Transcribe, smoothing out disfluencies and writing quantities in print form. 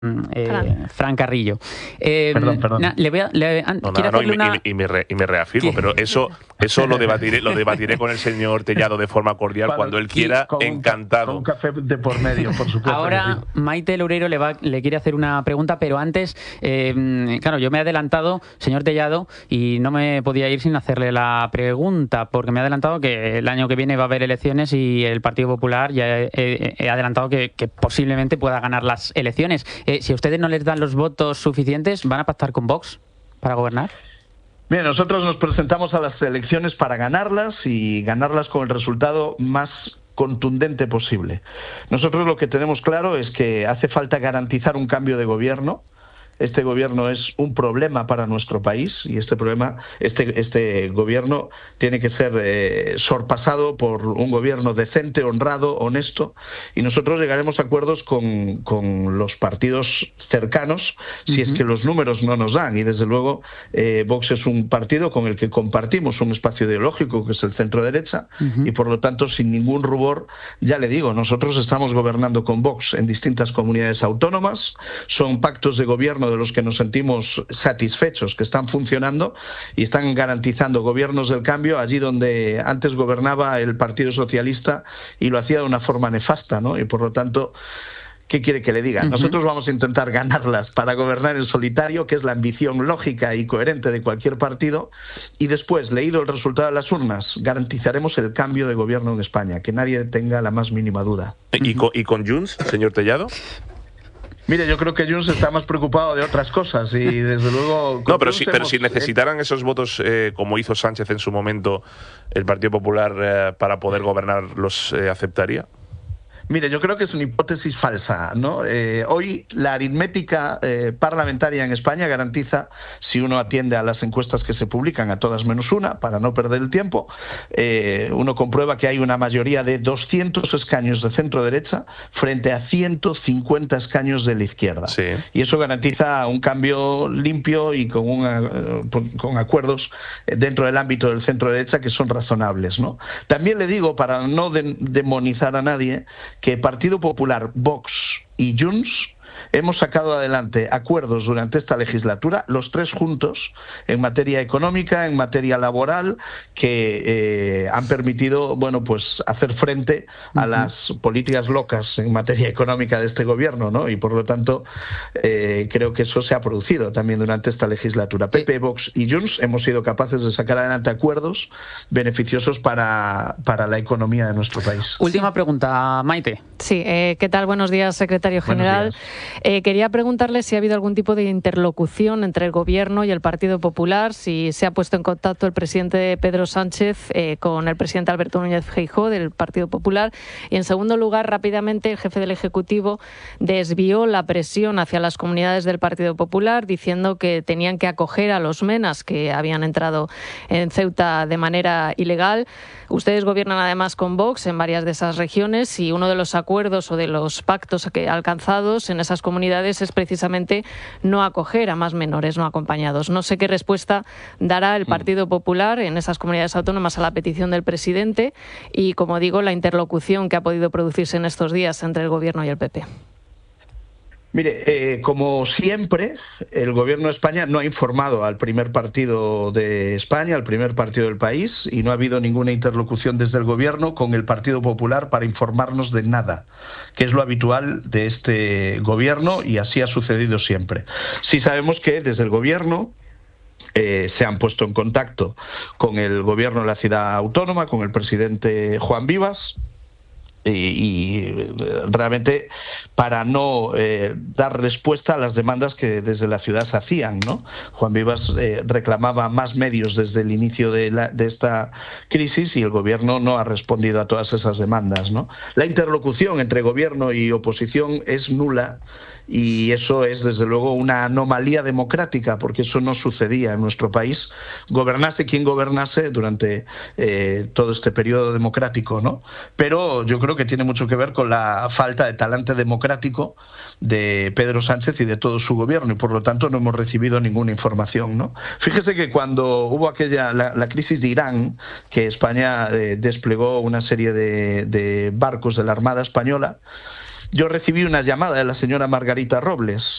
Fran Carrillo. Perdón. Me reafirmo, pero eso lo debatiré con el señor Tellado de forma cordial cuando él quiera, encantado. Con un café de por medio, por supuesto. Ahora Maite Loureiro le quiere hacer una pregunta, pero antes, claro, yo me he adelantado, señor Tellado, y no me podía ir sin hacerle la pregunta, porque me he adelantado que el año que viene va a haber elecciones y el Partido Popular ya he adelantado que posiblemente pueda ganar las elecciones. Si a ustedes no les dan los votos suficientes, ¿van a pactar con Vox para gobernar? Bien, nosotros nos presentamos a las elecciones para ganarlas y ganarlas con el resultado más contundente posible. Nosotros lo que tenemos claro es que hace falta garantizar un cambio de gobierno. Este gobierno es un problema para nuestro país y este gobierno tiene que ser sorpasado por un gobierno decente, honrado, honesto, y nosotros llegaremos a acuerdos con los partidos cercanos si es que los números no nos dan, y desde luego Vox es un partido con el que compartimos un espacio ideológico que es el centro derecha y por lo tanto sin ningún rubor, ya le digo, nosotros estamos gobernando con Vox en distintas comunidades autónomas, son pactos de gobierno de los que nos sentimos satisfechos, que están funcionando y están garantizando gobiernos del cambio allí donde antes gobernaba el Partido Socialista y lo hacía de una forma nefasta, ¿no? Y por lo tanto, ¿qué quiere que le diga? Nosotros vamos a intentar ganarlas para gobernar en solitario, que es la ambición lógica y coherente de cualquier partido, y después, leído el resultado de las urnas, garantizaremos el cambio de gobierno en España, que nadie tenga la más mínima duda. ¿Y con Junts, señor Tellado? Mire, yo creo que Junts está más preocupado de otras cosas y desde luego... No, pero si necesitaran esos votos, como hizo Sánchez en su momento, el Partido Popular, para poder gobernar, ¿los aceptaría? Mire, yo creo que es una hipótesis falsa, ¿no? Hoy la aritmética parlamentaria en España garantiza, si uno atiende a las encuestas que se publican, a todas menos una, para no perder el tiempo, uno comprueba que hay una mayoría de 200 escaños de centro-derecha frente a 150 escaños de la izquierda. Sí. Y eso garantiza un cambio limpio y con acuerdos dentro del ámbito del centro-derecha que son razonables, ¿no? También le digo, para no demonizar a nadie, que Partido Popular, Vox y Junts hemos sacado adelante acuerdos durante esta legislatura, los tres juntos, en materia económica, en materia laboral, que han permitido, bueno, pues hacer frente a las políticas locas en materia económica de este gobierno, ¿no? Y por lo tanto, creo que eso se ha producido también durante esta legislatura. PP, Vox y Junts hemos sido capaces de sacar adelante acuerdos beneficiosos para la economía de nuestro país. Última pregunta, Maite. Sí, ¿qué tal? Buenos días, secretario general. Quería preguntarle si ha habido algún tipo de interlocución entre el Gobierno y el Partido Popular, si se ha puesto en contacto el presidente Pedro Sánchez con el presidente Alberto Núñez Feijóo del Partido Popular. Y, en segundo lugar, rápidamente, el jefe del Ejecutivo desvió la presión hacia las comunidades del Partido Popular, diciendo que tenían que acoger a los menas que habían entrado en Ceuta de manera ilegal. Ustedes gobiernan además con Vox en varias de esas regiones y uno de los acuerdos o de los pactos alcanzados en esas comunidades es precisamente no acoger a más menores no acompañados. No sé qué respuesta dará el Partido Popular en esas comunidades autónomas a la petición del presidente y, como digo, la interlocución que ha podido producirse en estos días entre el Gobierno y el PP. Mire, como siempre, el Gobierno de España no ha informado al primer partido de España, al primer partido del país, y no ha habido ninguna interlocución desde el Gobierno con el Partido Popular para informarnos de nada, que es lo habitual de este Gobierno y así ha sucedido siempre. Sí sabemos que desde el Gobierno se han puesto en contacto con el Gobierno de la ciudad autónoma, con el presidente Juan Vivas, y realmente para no dar respuesta a las demandas que desde la ciudad se hacían, ¿no? Juan Vivas reclamaba más medios desde el inicio de esta crisis y el gobierno no ha respondido a todas esas demandas, ¿no? La interlocución entre gobierno y oposición es nula y eso es desde luego una anomalía democrática porque eso no sucedía en nuestro país, gobernase quien gobernase durante todo este periodo democrático, ¿no? Pero yo creo que tiene mucho que ver con la falta de talante democrático de Pedro Sánchez y de todo su gobierno y por lo tanto no hemos recibido ninguna información, ¿no? Fíjese que cuando hubo la crisis de Irán, que España desplegó una serie de barcos de la Armada Española, yo recibí una llamada de la señora Margarita Robles,